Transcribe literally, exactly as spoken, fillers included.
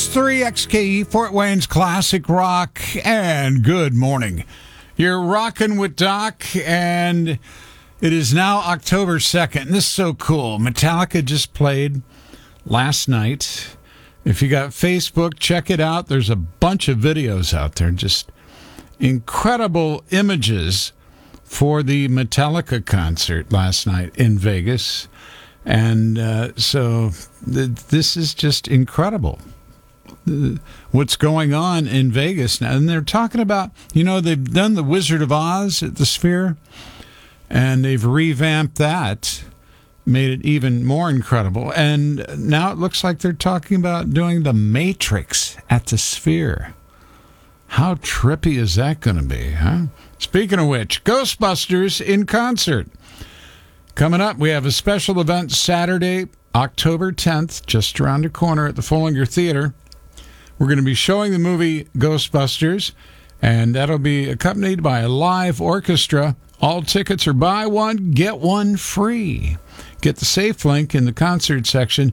three X K E, Fort Wayne's Classic Rock, and good morning. You're rocking with Doc, and it is now October second. This is so cool. Metallica just played last night. If you got Facebook, check it out. There's a bunch of videos out there, just incredible images for the Metallica concert last night in Vegas. And uh, so th- this is just incredible. Uh, what's going on in Vegas now. And they're talking about, you know, they've done the Wizard of Oz at the Sphere, and they've revamped that, made it even more incredible. And now it looks like they're talking about doing the Matrix at the Sphere. How trippy is that going to be, huh? Speaking of which, Ghostbusters in concert. Coming up, we have a special event Saturday, October tenth, just around the corner at the Follinger Theater. We're going to be showing the movie Ghostbusters, and that'll be accompanied by a live orchestra. All tickets are buy one, get one free. Get the safe link in the concert section